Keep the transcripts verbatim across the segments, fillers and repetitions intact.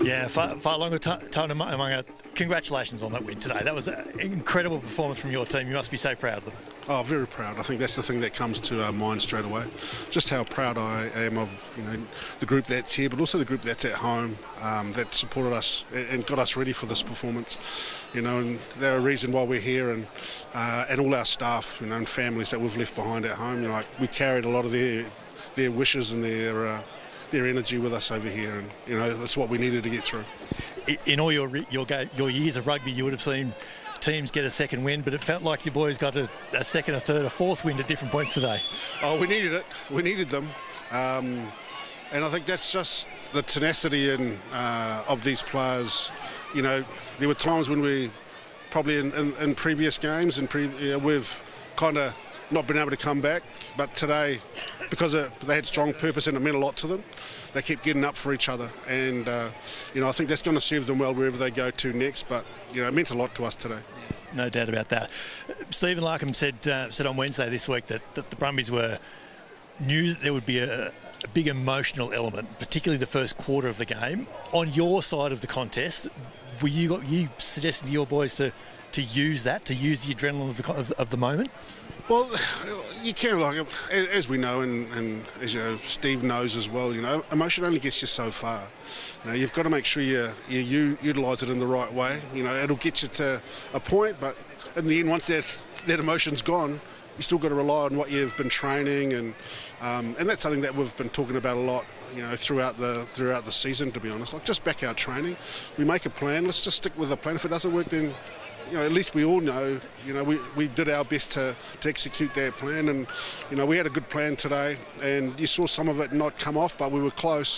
Yeah, far, far longer time among our. Congratulations on that win today. That was an incredible performance from your team. You must be so proud of them. Oh, very proud. I think that's the thing that comes to our mind straight away. Just how proud I am of you know the group that's here, but also the group that's at home um, that supported us and got us ready for this performance. You know, and they're a reason why we're here, and uh, and all our staff, you know, and families that we've left behind at home. You know, like we carried a lot of their their wishes and their. Uh, their energy with us over here, and you know that's what we needed to get through. In all your your your years of rugby, you would have seen teams get a second win, but it felt like your boys got a, a second, a third, a fourth win at different points today. Oh, we needed it. We needed them, um, and I think that's just the tenacity and uh, of these players. You know, there were times when we probably in, in, in previous games and pre, you know, we've kind of not been able to come back, but today, because it, they had strong purpose and it meant a lot to them, they kept getting up for each other, and uh, you know I think that's going to serve them well wherever they go to next. But you know it meant a lot to us today. No doubt about that. Stephen Larkham said uh, said on Wednesday this week that, that the Brumbies were knew that there would be a, a big emotional element, particularly the first quarter of the game. On your side of the contest, were you got you suggesting to your boys to to use that, to use the adrenaline of the of, of the moment? Well, you can, like, as we know, and, and as you know, Steve knows as well, you know, emotion only gets you so far. You know, you've got to make sure you, you, you utilise it in the right way. You know, it'll get you to a point, but in the end, once that, that emotion's gone, you still got to rely on what you've been training, and um, and that's something that we've been talking about a lot, you know, throughout the throughout the season, to be honest. Like, just back our training. We make a plan, let's just stick with the plan. If it doesn't work, then you know, at least we all know, you know, we, we did our best to, to execute that plan, and, you know, we had a good plan today, and you saw some of it not come off, but we were close.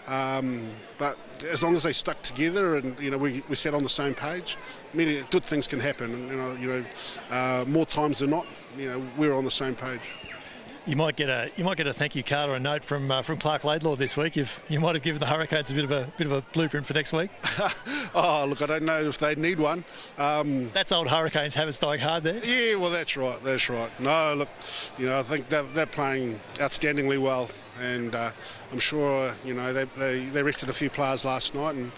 Um, but as long as they stuck together and, you know, we, we sat on the same page, many good things can happen, and, you know, you know uh, more times than not, you know, we're on the same page. You might get a you might get a thank you card or a note from uh, from Clark Laidlaw this week. You've, you might have given the Hurricanes a bit of a bit of a blueprint for next week. Oh, look, I don't know if they need one. Um, that's old Hurricanes habits dying hard there. Yeah, well, that's right, that's right. No, look, you know, I think they're, they're playing outstandingly well, and uh, I'm sure, you know, they, they they rested a few players last night and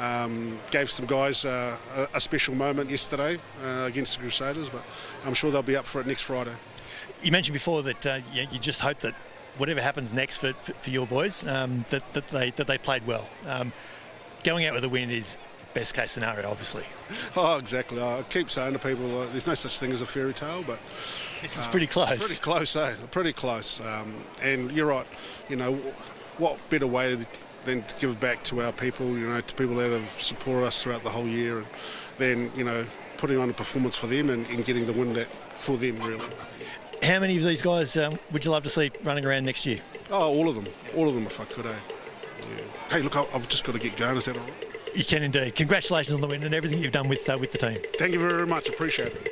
um, gave some guys uh, a, a special moment yesterday uh, against the Crusaders, but I'm sure they'll be up for it next Friday. You mentioned before that uh, you, you just hope that whatever happens next for, for, for your boys, um, that, that they that they played well. Um, going out with a win is best case scenario, obviously. Oh, exactly. I keep saying to people, uh, there's no such thing as a fairy tale, but this is uh, pretty close. Pretty close, eh? Pretty close. Um, and you're right. You know, what better way than to give back to our people? You know, to people that have supported us throughout the whole year, and then you know, putting on a performance for them and, and getting the win that for them, really. How many of these guys um, would you love to see running around next year? Oh, all of them. All of them, if I could, eh? Yeah. Hey, look, I've just got to get going. Is that all right? You can indeed. Congratulations on the win and everything you've done with uh, with the team. Thank you very much. Appreciate it.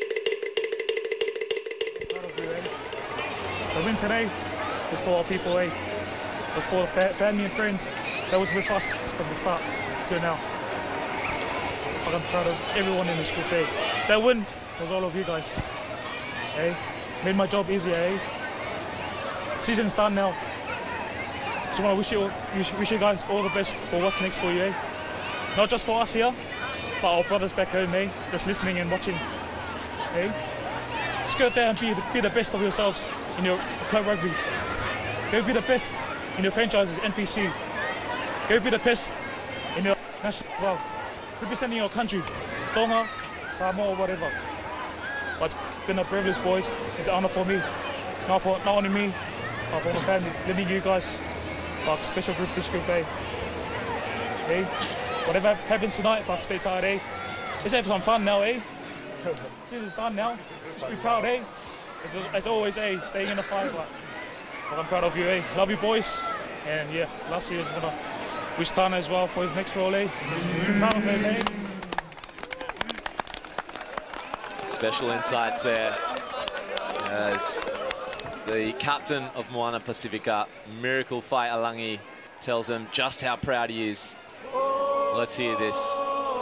The win today was for our people, eh? It was for the fa- family and friends that was with us from the start to now. I'm proud of everyone in this group, eh? That win was all of you guys, eh? Made my job easier, eh? Season's done now. Just want to wish you, wish, wish you guys all the best for what's next for you, eh? Not just for us here, but our brothers back home, eh? Just listening and watching, eh? Just go out there and be the, be the best of yourselves in your club rugby. Go be the best in your franchises, N P C. Go be the best in your national as well. Representing your country, Tonga, Samoa, or whatever. But it's been a privilege, boys. It's an honour for me. Not for not only me, but for my family. Leading you guys, like special group, this group, eh? Hey, whatever happens tonight, like stay tired, eh? Let's have some fun now, eh? Season's done now. Just be proud, eh? As, as always, eh? Staying in the fight, but, but I'm proud of you, eh? Love you, boys. And yeah, last year's winner. Wish Tana as well for his next role, eh? Proud of him, eh? Special insights there as the captain of Moana Pacifica, Miracle Fai Alangi, tells them just how proud he is. Let's hear this.